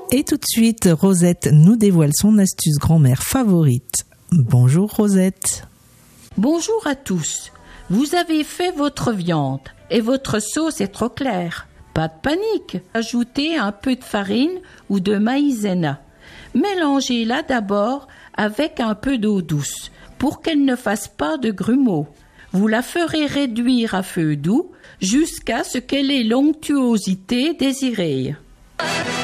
Et tout de suite, Rosette nous dévoile son astuce grand-mère favorite. Bonjour Rosette. Bonjour à tous. Vous avez fait votre viande et votre sauce est trop claire. Pas de panique. Ajoutez un peu de farine ou de maïzena. Mélangez-la d'abord avec un peu d'eau douce pour qu'elle ne fasse pas de grumeaux. Vous la ferez réduire à feu doux jusqu'à ce qu'elle ait l'onctuosité désirée.